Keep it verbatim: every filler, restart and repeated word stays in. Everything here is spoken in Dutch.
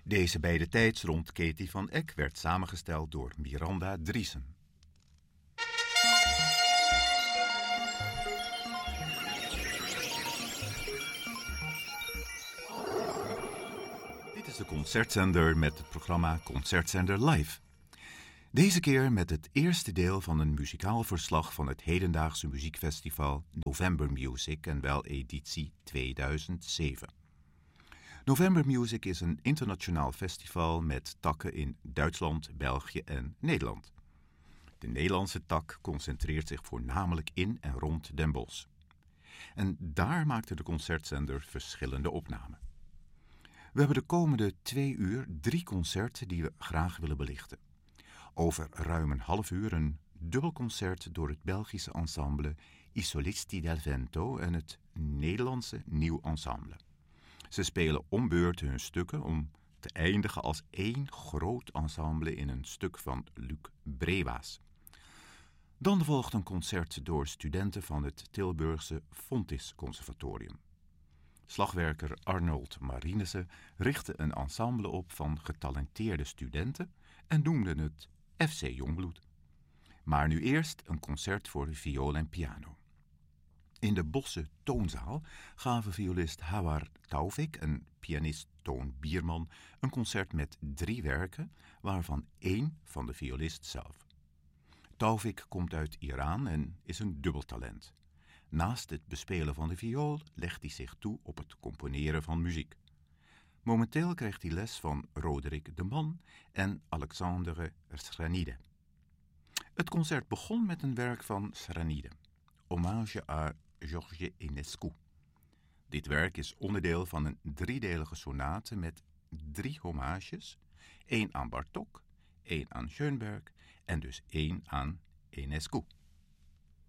Deze bij de tijds rond Katie van Eck werd samengesteld door Miranda Driesen. Dit is de Concertzender met het programma Concertzender Live. Deze keer met het eerste deel van een muzikaal verslag van het hedendaagse muziekfestival November Music en wel editie tweeduizend zeven. November Music is een internationaal festival met takken in Duitsland, België en Nederland. De Nederlandse tak concentreert zich voornamelijk in en rond Den Bosch. En daar maakte de Concertzender verschillende opnamen. We hebben de komende twee uur drie concerten die we graag willen belichten. Over ruim een half uur een dubbelconcert door het Belgische ensemble I Solisti del Vento en het Nederlandse Nieuw Ensemble. Ze spelen om beurt hun stukken om te eindigen als één groot ensemble in een stuk van Luc Brewaas. Dan volgt een concert door studenten van het Tilburgse Fontys Conservatorium. Slagwerker Arnold Marinissen richtte een ensemble op van getalenteerde studenten en noemde het F C Jongbloed. Maar nu eerst een concert voor viool en piano. In de Bosse Toonzaal gaven violist Hawar Taufik en pianist Toon Bierman een concert met drie werken, waarvan één van de violist zelf. Taufik komt uit Iran en is een dubbeltalent. Naast het bespelen van de viool legt hij zich toe op het componeren van muziek. Momenteel krijgt hij les van Roderick de Man en Alexandre Sranide. Het concert begon met een werk van Sranide, Hommage à Georges Enescu. Dit werk is onderdeel van een driedelige sonate met drie hommages, één aan Bartók, één aan Schönberg en dus één aan Enescu.